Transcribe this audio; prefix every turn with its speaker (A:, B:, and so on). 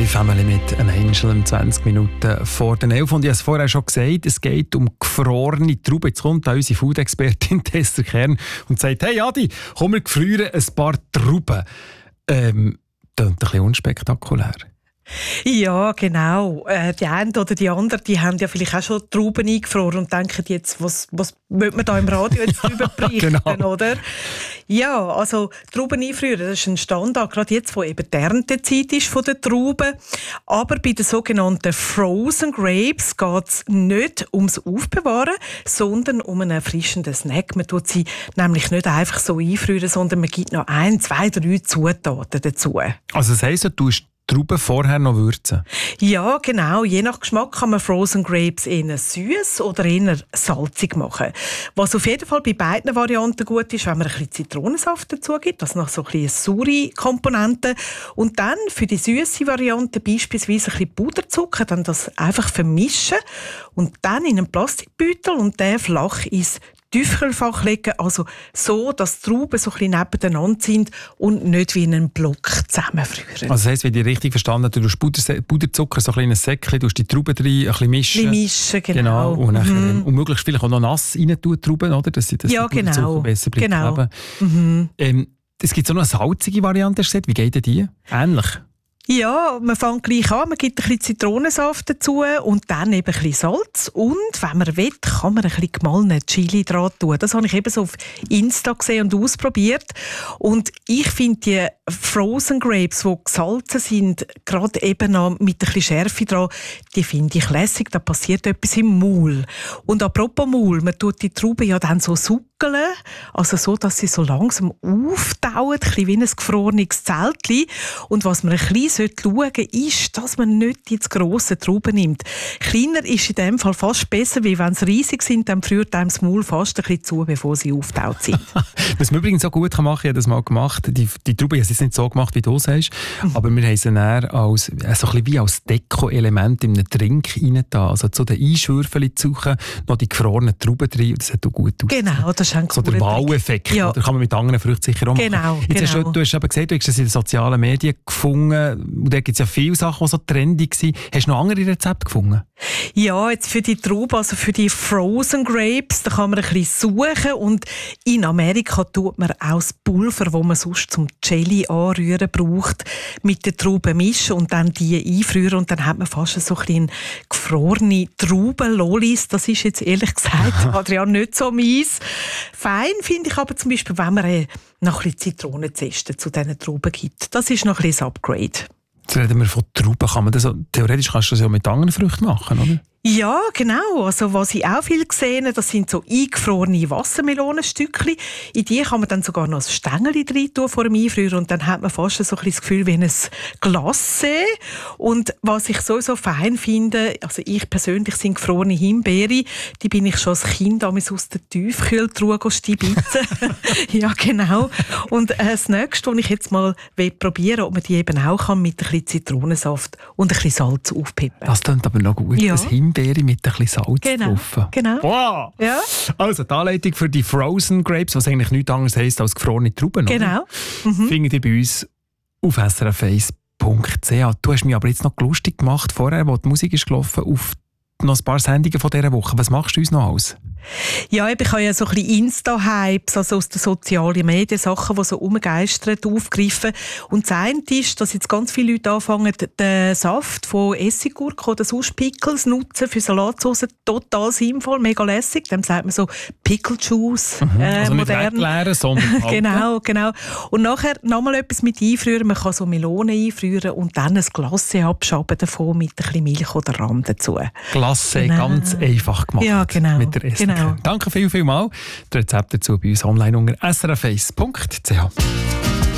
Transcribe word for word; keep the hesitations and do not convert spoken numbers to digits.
A: Happy Family mit einem Angel um zwanzig Minuten vor den elf. Und ich habe es vorher schon gesagt, es geht um gefrorene Trauben. Jetzt kommt auch unsere Food-Expertin Tessa Kern und sagt, hey Adi, komm, wir gefrieren ein paar Trauben. Ähm, das ist ein bisschen unspektakulär.
B: Ja, genau. Äh, die einen oder die anderen, die haben ja vielleicht auch schon Trauben eingefroren und denken jetzt, was, was will man da im Radio jetzt drüber berichten, genau. Oder? Ja, also Trauben einfrieren, das ist ein Standard, gerade jetzt, wo eben die Erntezeit ist von den Trauben. Aber bei den sogenannten Frozen Grapes geht es nicht ums Aufbewahren, sondern um einen erfrischenden Snack. Man tut sie nämlich nicht einfach so einfrieren, sondern man gibt noch ein, zwei, drei Zutaten dazu.
A: Also das heisst, du tust Trauben vorher noch würzen? Ja,
B: genau. Je nach Geschmack kann man Frozen Grapes eher süß oder eher salzig machen. Was auf jeden Fall bei beiden Varianten gut ist, wenn man ein bisschen Zitronensaft dazu gibt, also noch so ein bisschen saure Komponenten. Und dann für die süße Variante beispielsweise ein bisschen Puderzucker, dann das einfach vermischen und dann in einen Plastikbeutel und den flach ins Tiefkühlfach legen, also so, dass die Trauben so ein bisschen nebeneinander sind und nicht wie in einen Block zusammenfrieren.
A: Also das heisst, wenn ich richtig verstanden habe, du tust Puder, Puderzucker, so ein kleines Säckchen, du die Trauben rein, ein bisschen mischen.
B: Ein bisschen mischen, genau.
A: genau. Und, nachher,
B: mhm.
A: und möglichst vielleicht auch noch nass rein tun, Trauben, oder? Dass sie das
B: ja, genau.
A: besser bleibt
B: genau. Mhm.
A: Ähm, es gibt auch noch eine salzige Variante, hast du gesagt. Wie geht denn die? Ähnlich?
B: Ja, man fängt gleich an, man gibt ein bisschen Zitronensaft dazu und dann eben ein bisschen Salz. Und wenn man will, kann man ein bisschen gemahlenen Chili dran tun. Das habe ich eben so auf Insta gesehen und ausprobiert. Und ich finde die Frozen Grapes, die gesalzen sind, gerade eben noch mit ein bisschen Schärfe dran, die finde ich lässig. Da passiert etwas im Maul. Und apropos Maul, man tut die Trauben ja dann so suckeln, also so, dass sie so langsam auftauen, ein bisschen wie ein gefrorenes Zeltchen. Und was man ein bisschen schauen sollte, ist, dass man nicht die zu grossen Trauben nimmt. Kleiner ist in dem Fall fast besser, weil wenn sie riesig sind, dann friert einem das Maul fast ein bisschen zu, bevor sie auftaut sind.
A: Was man übrigens so gut machen kann, ich habe das mal gemacht, die, die Trauben, ich habe es nicht so gemacht, wie du sagst, mhm. aber wir haben sie dann als, so ein bisschen wie als Deko-Element in einen Drink reingetan. Also zu den Einschwürfeln zu suchen, noch die gefrorenen Trauben drin, und das hat auch gut ausgesehen.
B: Genau, das ist ein
A: so der Wow-Effekt, ja. Da kann man mit anderen Früchten sicher auch
B: genau,
A: machen. Jetzt
B: genau.
A: Hast du, du hast eben gesagt, du hast das in den sozialen Medien gefunden, und da gibt es ja viele Sachen, die so trendig waren. Hast du noch andere Rezepte gefunden?
B: Ja, jetzt für die Trauben, also für die Frozen Grapes, da kann man ein bisschen suchen und in Amerika tut man auch das Pulver, das man sonst zum Jelly anrühren braucht, mit den Trauben mischen und dann die einfrieren und dann hat man fast so ein bisschen gefrorene Trauben-Lollis. Das ist jetzt ehrlich gesagt, Adrian, nicht so meins. Fein finde ich aber zum Beispiel, wenn man äh, noch ein bisschen Zitronenzeste zu diesen Trauben gibt. Das ist noch ein bisschen das Upgrade.
A: Jetzt reden wir von Trauben. Kann man das, theoretisch kannst du das ja mit anderen Früchten machen, oder?
B: Ja, genau. Also, was ich auch viel gesehen habe, das sind so eingefrorene Wassermelonenstückchen. In die kann man dann sogar noch ein Stängeli rein tun vor dem Einfrieren und dann hat man fast so ein bisschen das Gefühl wie ein Glacé. Und was ich sowieso fein finde, also ich persönlich, sind gefrorene Himbeere. Die bin ich schon als Kind damals aus der Tiefkühltruhe stibitzen. Ja, genau. Und äh, das Nächste, was ich jetzt mal probieren will, ob man die eben auch kann, mit ein bisschen Zitronensaft und ein bisschen Salz aufpippen.
A: Das klingt aber noch gut.
B: Ja.
A: Himbeere mit ein bisschen Salz
B: genau,
A: drauf.
B: Genau.
A: Wow.
B: Ja.
A: Also die Anleitung für die Frozen Grapes, was eigentlich nichts anderes heisst als gefrorene Trauben.
B: Genau. Mhm.
A: Findet ihr bei uns auf s r f eins punkt c h. Du hast mich aber jetzt noch lustig gemacht vorher, wo die Musik ist gelaufen, auf noch ein paar Sendungen von dieser Woche. Was machst du uns noch alles?
B: Ja, ich habe ja so ein bisschen Insta-Hypes, also aus den sozialen Medien, Sachen, die so rumgeistern, aufgreifen. Und das eine ist, dass jetzt ganz viele Leute anfangen, den Saft von Essiggurke oder sonst Pickles nutzen für Salatsauce. Total sinnvoll, mega lässig. Dem sagt man so Pickle Juice.
A: Mhm.
B: Äh,
A: also nicht
B: modern.
A: wegleeren, sondern
B: Genau, genau. Und nachher nochmal etwas mit einfrieren. Man kann so Melonen einfrieren und dann ein Glacé abschaben davon mit ein bisschen Milch oder Rahm dazu.
A: Glacé, genau. Ganz einfach gemacht.
B: Ja, genau.
A: Mit der Essig.
B: Genau.
A: Danke viel, viel mal. Das Rezept dazu bei uns online unter s r f eins punkt c h.